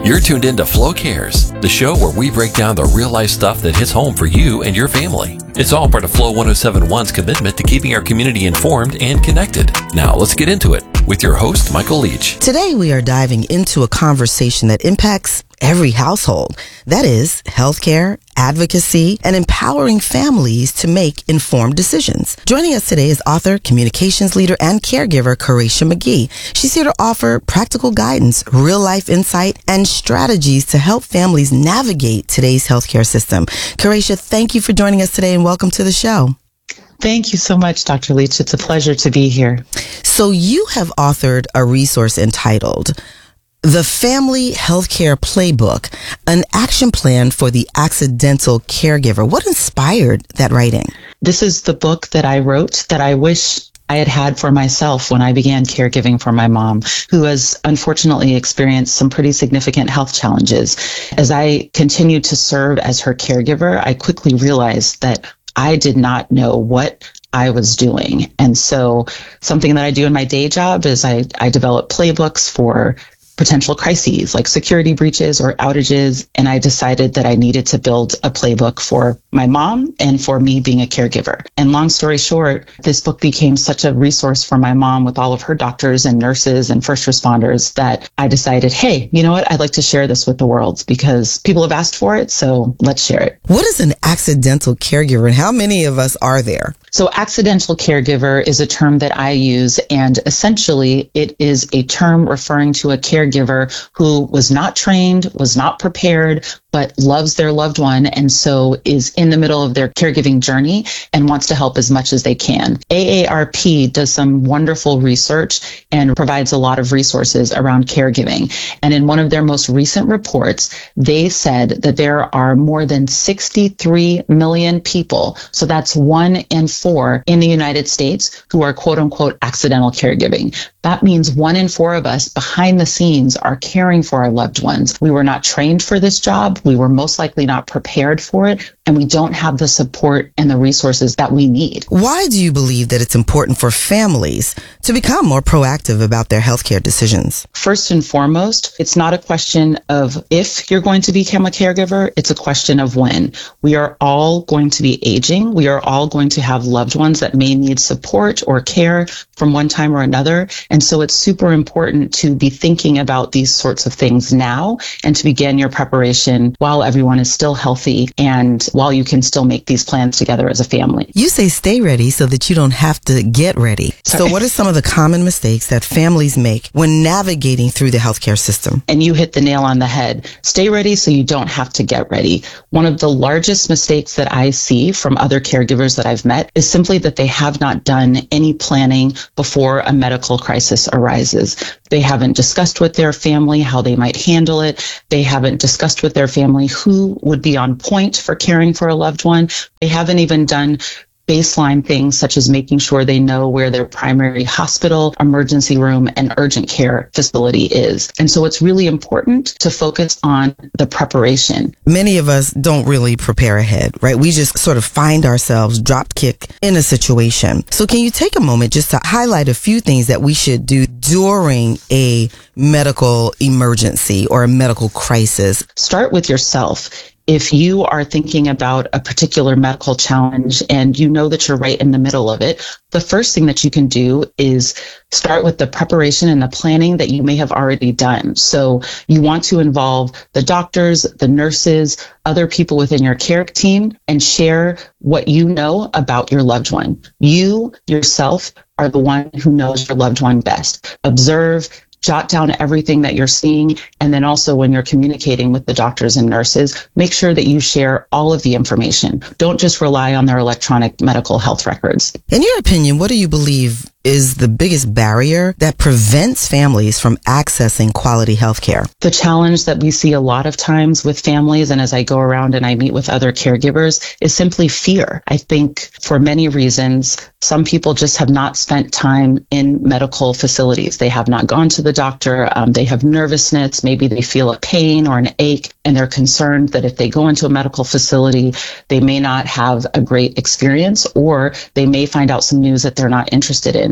You're tuned in to Flow Cares, the show where we break down the real-life stuff that hits home for you and your family. It's all part of Flow 107.1's commitment to keeping our community informed and connected. Now, let's get into it with your host, Michael Leach. Today, we are diving into a conversation that impacts every household. That is healthcare, advocacy, and empowering families to make informed decisions. Joining us today is author, communications leader, and caregiver, Karacia McGee. She's here to offer practical guidance, real-life insight, and strategies to help families navigate today's healthcare system. Karacia, thank you for joining us today and welcome to the show. Thank you so much, Dr. Leach. It's a pleasure to be here. So you have authored a resource entitled The Family Healthcare Playbook, an action plan for the accidental caregiver. What inspired that writing? This is the book that I wrote that I wish I had had for myself when I began caregiving for my mom, who has unfortunately experienced some pretty significant health challenges. As I continued to serve as her caregiver, I quickly realized that I did not know what I was doing. And so something that I do in my day job is I develop playbooks for potential crises like security breaches or outages. And I decided that I needed to build a playbook for my mom and for me being a caregiver. And long story short, this book became such a resource for my mom with all of her doctors and nurses and first responders that I decided, hey, you know what? I'd like to share this with the world because people have asked for it. So let's share it. What is an accidental caregiver and how many of us are there? So accidental caregiver is a term that I use, and essentially it is a term referring to a caregiver who was not trained, was not prepared, but loves their loved one and so is in the middle of their caregiving journey and wants to help as much as they can. AARP does some wonderful research and provides a lot of resources around caregiving. And in one of their most recent reports, they said that there are more than 63 million people, so that's 1 in 4 in the United States, who are quote unquote accidental caregiving. That means 1 in 4 of us behind the scenes are caring for our loved ones. We were not trained for this job. We were most likely not prepared for it, and we don't have the support and the resources that we need. Why do you believe that it's important for families to become more proactive about their healthcare decisions? First and foremost, it's not a question of if you're going to become a caregiver, it's a question of when. We are all going to be aging. We are all going to have loved ones that may need support or care from one time or another. And so it's super important to be thinking about these sorts of things now and to begin your preparation while everyone is still healthy and while you can still make these plans together as a family. You say stay ready so that you don't have to get ready. So what are some of the common mistakes that families make when navigating through the healthcare system? And you hit the nail on the head. Stay ready so you don't have to get ready. One of the largest mistakes that I see from other caregivers that I've met is simply that they have not done any planning before a medical crisis arises. They haven't discussed with their family how they might handle it. They haven't discussed with their family who would be on point for caring for a loved one. They haven't even done baseline things such as making sure they know where their primary hospital, emergency room, and urgent care facility is. And so it's really important to focus on the preparation. Many of us don't really prepare ahead, right? We just sort of find ourselves drop kick in a situation. So can you take a moment just to highlight a few things that we should do during a medical emergency or a medical crisis? Start with yourself. If you are thinking about a particular medical challenge and you know that you're right in the middle of it, the first thing that you can do is start with the preparation and the planning that you may have already done. So you want to involve the doctors, the nurses, other people within your care team, and share what you know about your loved one. You yourself are the one who knows your loved one best. Observe, jot down everything that you're seeing, and then also when you're communicating with the doctors and nurses, make sure that you share all of the information. Don't just rely on their electronic medical health records. In your opinion, what do you believe is the biggest barrier that prevents families from accessing quality health care? The challenge that we see a lot of times with families, and as I go around and I meet with other caregivers, is simply fear. I think for many reasons, some people just have not spent time in medical facilities. They have not gone to the doctor. They have nervousness. Maybe they feel a pain or an ache, and they're concerned that if they go into a medical facility, they may not have a great experience, or they may find out some news that they're not interested in.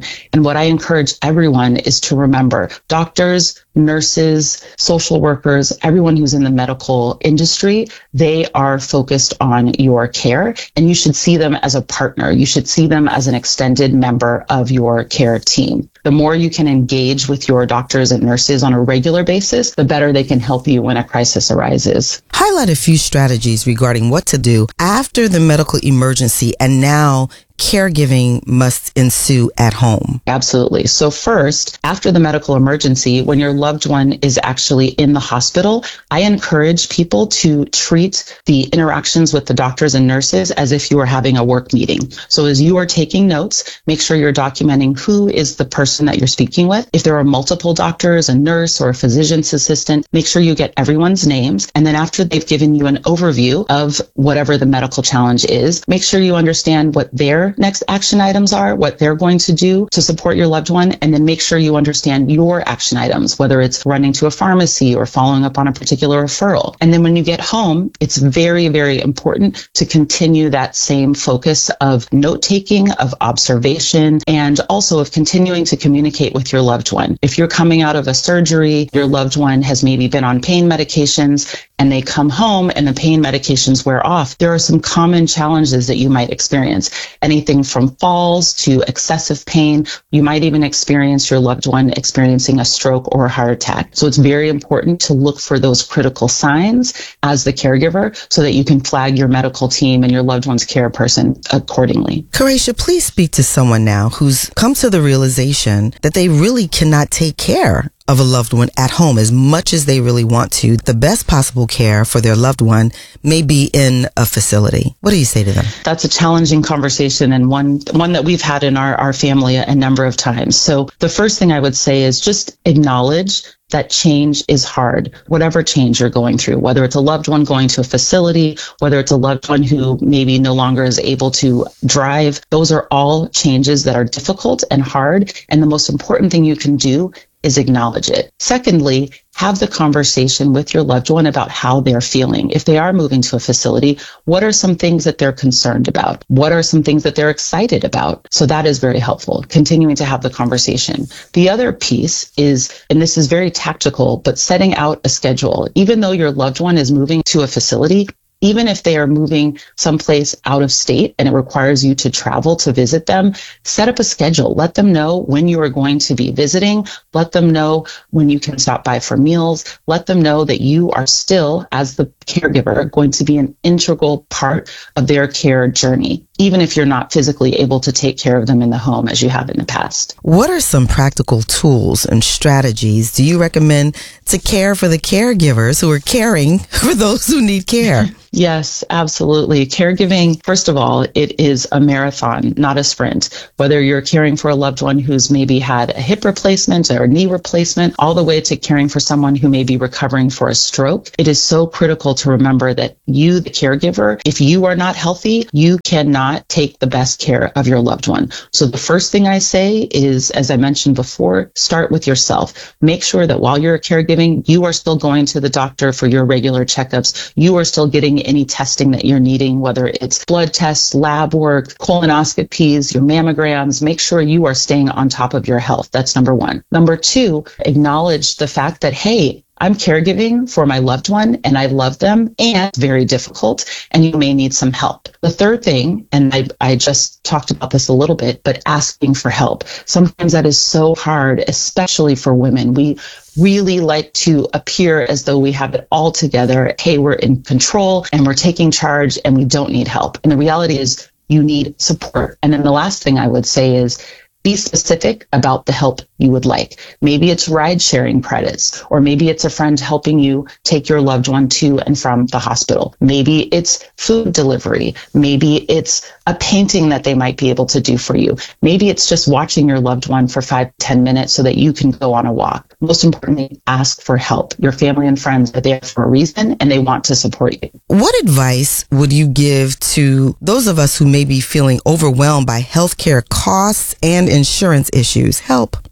one. And what I encourage everyone is to remember, doctors, nurses, social workers, everyone who's in the medical industry, they are focused on your care, and you should see them as a partner. You should see them as an extended member of your care team. The more you can engage with your doctors and nurses on a regular basis, the better they can help you when a crisis arises. Highlight a few strategies regarding what to do after the medical emergency and now caregiving must ensue at home. Absolutely. So first, after the medical emergency, when your loved one is actually in the hospital, I encourage people to treat the interactions with the doctors and nurses as if you were having a work meeting. So as you are taking notes, make sure you're documenting who is the person that you're speaking with. If there are multiple doctors, a nurse, or a physician's assistant, make sure you get everyone's names. And then after they've given you an overview of whatever the medical challenge is, make sure you understand what their next action items are, what they're going to do to support your loved one, and then make sure you understand your action items, whether it's running to a pharmacy or following up on a particular referral. And then when you get home, it's very, very important to continue that same focus of note-taking, of observation, and also of continuing to communicate with your loved one. If you're coming out of a surgery, your loved one has maybe been on pain medications, and they come home and the pain medications wear off, there are some common challenges that you might experience. Anything from falls to excessive pain. You might even experience your loved one experiencing a stroke or a heart attack. So it's very important to look for those critical signs as the caregiver so that you can flag your medical team and your loved one's care person accordingly. Karacia, please speak to someone now who's come to the realization that they really cannot take care of a loved one at home as much as they really want to. The best possible care for their loved one may be in a facility. What do you say to them? That's a challenging conversation, and one that we've had in our family a number of times. So the first thing I would say is just acknowledge that change is hard, whatever change you're going through, whether it's a loved one going to a facility, whether it's a loved one who maybe no longer is able to drive. Those are all changes that are difficult and hard. And the most important thing you can do is acknowledge it. Secondly, have the conversation with your loved one about how they're feeling. If they are moving to a facility, what are some things that they're concerned about? What are some things that they're excited about? So that is very helpful, continuing to have the conversation. The other piece is, and this is very tactical, but setting out a schedule. Even though your loved one is moving to a facility, even if they are moving someplace out of state and it requires you to travel to visit them, set up a schedule. Let them know when you are going to be visiting. Let them know when you can stop by for meals. Let them know that you are still, as the caregiver, going to be an integral part of their care journey, even if you're not physically able to take care of them in the home as you have in the past. What are some practical tools and strategies do you recommend to care for the caregivers who are caring for those who need care? Yes, absolutely. Caregiving, first of all, it is a marathon, not a sprint. Whether you're caring for a loved one who's maybe had a hip replacement or a knee replacement, all the way to caring for someone who may be recovering for a stroke, it is so critical to remember that you, the caregiver, if you are not healthy, you cannot take the best care of your loved one. So the first thing I say is, as I mentioned before, start with yourself. Make sure that while you're caregiving, you are still going to the doctor for your regular checkups. You are still getting any testing that you're needing, whether it's blood tests, lab work, colonoscopies, your mammograms. Make sure you are staying on top of your health. That's number one. Number two, acknowledge the fact that, hey, I'm caregiving for my loved one and I love them and it's very difficult and you may need some help. The third thing, and I just talked about this a little bit, but asking for help. Sometimes that is so hard, especially for women. We really like to appear as though we have it all together. Hey, we're in control and we're taking charge and we don't need help. And the reality is you need support. And then the last thing I would say is be specific about the help you would like. Maybe it's ride sharing credits, or maybe it's a friend helping you take your loved one to and from the hospital. Maybe it's food delivery. Maybe it's a painting that they might be able to do for you. Maybe it's just watching your loved one for 5-10 minutes so that you can go on a walk. Most importantly, ask for help. Your family and friends are there for a reason and they want to support you. What advice would you give to those of us who may be feeling overwhelmed by healthcare costs and insurance issues? Help.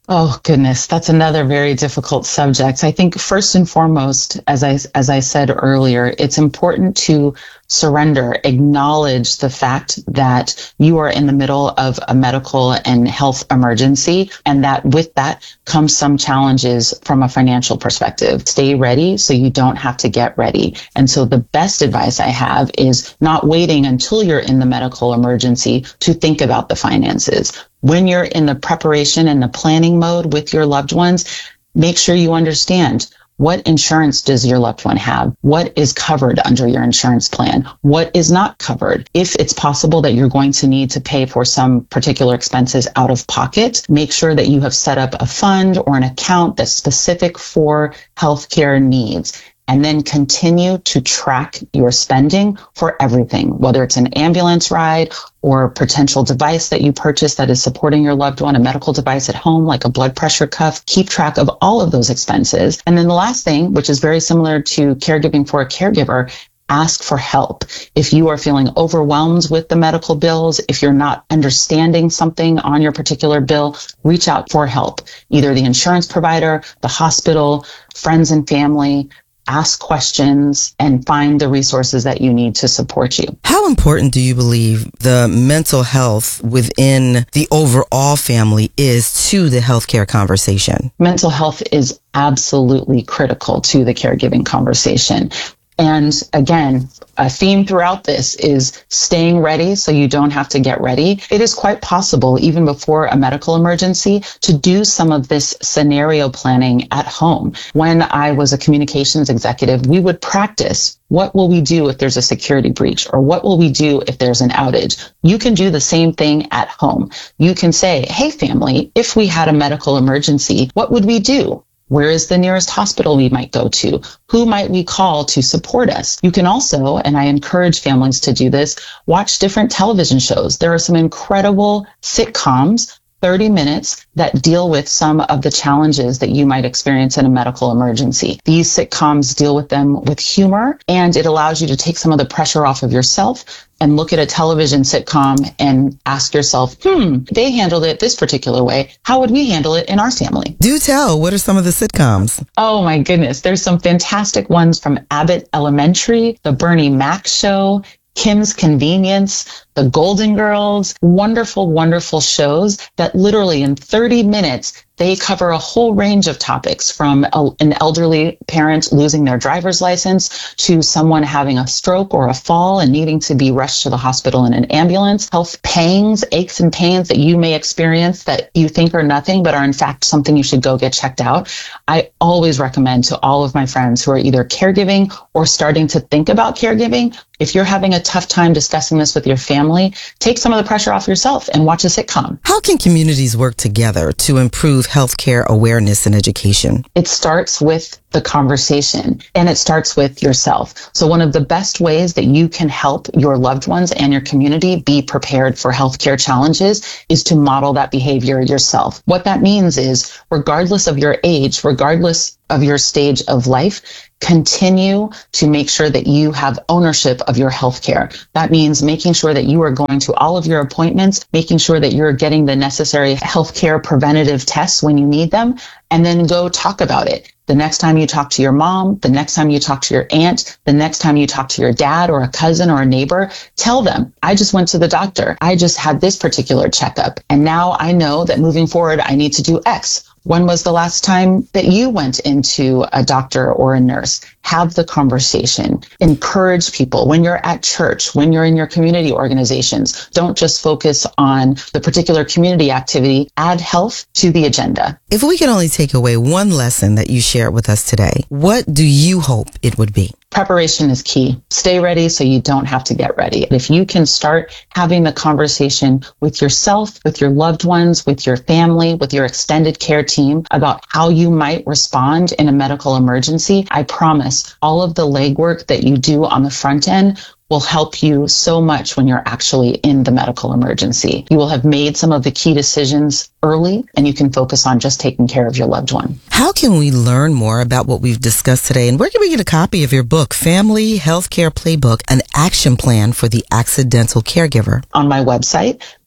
Oh, goodness. That's another very difficult subject. I think first and foremost, as I said earlier, it's important to surrender, acknowledge the fact that you are in the middle of a medical and health emergency, and that with that comes some challenges from a financial perspective. Stay ready so you don't have to get ready. And so the best advice I have is not waiting until you're in the medical emergency to think about the finances. When you're in the preparation and the planning mode with your loved ones, make sure you understand what insurance does your loved one have? What is covered under your insurance plan? What is not covered? If it's possible that you're going to need to pay for some particular expenses out of pocket, make sure that you have set up a fund or an account that's specific for healthcare needs. And then continue to track your spending for everything, whether it's an ambulance ride or a potential device that you purchase that is supporting your loved one, a medical device at home like a blood pressure cuff. Keep track of all of those expenses. And then the last thing, which is very similar to caregiving for a caregiver, ask for help. If you are feeling overwhelmed with the medical bills, if you're not understanding something on your particular bill, reach out for help. Either the insurance provider, the hospital, friends and family. Ask questions and find the resources that you need to support you. How important do you believe the mental health within the overall family is to the healthcare conversation? Mental health is absolutely critical to the caregiving conversation. And again, a theme throughout this is staying ready so you don't have to get ready. It is quite possible, even before a medical emergency, to do some of this scenario planning at home. When I was a communications executive, we would practice what will we do if there's a security breach, or what will we do if there's an outage? You can do the same thing at home. You can say, hey, family, if we had a medical emergency, what would we do? Where is the nearest hospital we might go to? Who might we call to support us? You can also, and I encourage families to do this, watch different television shows. There are some incredible sitcoms, 30 minutes, that deal with some of the challenges that you might experience in a medical emergency. These sitcoms deal with them with humor, and it allows you to take some of the pressure off of yourself and look at a television sitcom and ask yourself, they handled it this particular way. How would we handle it in our family? Do tell. What are some of the sitcoms? Oh my goodness. There's some fantastic ones from Abbott Elementary, The Bernie Mac Show, Kim's Convenience, The Golden Girls. Wonderful, wonderful shows that literally in 30 minutes, they cover a whole range of topics, from an elderly parent losing their driver's license to someone having a stroke or a fall and needing to be rushed to the hospital in an ambulance, health pangs, aches and pains that you may experience that you think are nothing but are in fact something you should go get checked out. I always recommend to all of my friends who are either caregiving or starting to think about caregiving, if you're having a tough time discussing this with your family, take some of the pressure off yourself and watch a sitcom. How can communities work together to improve healthcare awareness and education? It starts with the conversation, and it starts with yourself. So one of the best ways that you can help your loved ones and your community be prepared for healthcare challenges is to model that behavior yourself. What that means is, regardless of your age, regardless of your stage of life, continue to make sure that you have ownership of your healthcare. That means making sure that you are going to all of your appointments, making sure that you're getting the necessary healthcare preventative tests when you need them, and then go talk about it. The next time you talk to your mom, the next time you talk to your aunt, the next time you talk to your dad or a cousin or a neighbor, tell them, I just went to the doctor. I just had this particular checkup. And now I know that moving forward, I need to do X. When was the last time that you went into a doctor or a nurse? Have the conversation. Encourage people. When you're at church, when you're in your community organizations, don't just focus on the particular community activity. Add health to the agenda. If we could only take away one lesson that you shared with us today, what do you hope it would be? Preparation is key. Stay ready so you don't have to get ready. If you can start having the conversation with yourself, with your loved ones, with your family, with your extended care team about how you might respond in a medical emergency, I promise all of the legwork that you do on the front end will help you so much when you're actually in the medical emergency. You will have made some of the key decisions early, and you can focus on just taking care of your loved one. How can we learn more about what we've discussed today? And where can we get a copy of your book, Family Healthcare Playbook, an action plan for the accidental caregiver? On my website,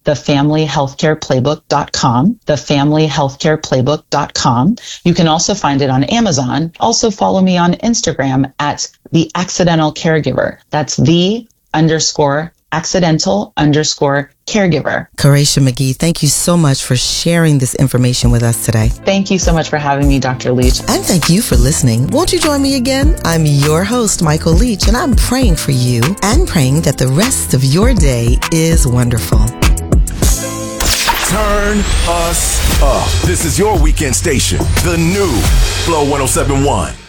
thefamilyhealthcareplaybook.com, thefamilyhealthcareplaybook.com. You can also find it on Amazon. Also follow me on Instagram at The Accidental Caregiver. That's _accidental_caregiver. Karacia McGee, thank you so much for sharing this information with us today. Thank you so much for having me, Dr. Leach. And thank you for listening. Won't you join me again? I'm your host, Michael Leach, and I'm praying for you and praying that the rest of your day is wonderful. Turn us up. This is your weekend station, the new Flow 107.1.